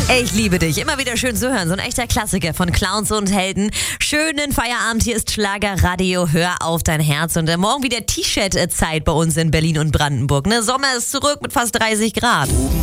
Ich liebe dich. Immer wieder schön zu hören. So ein echter Klassiker von Clowns und Helden. Schönen Feierabend. Hier ist Schlagerradio. Hör auf dein Herz. Und morgen wieder T-Shirt-Zeit bei uns in Berlin und Brandenburg. Ne? Sommer ist zurück mit fast 30 Grad.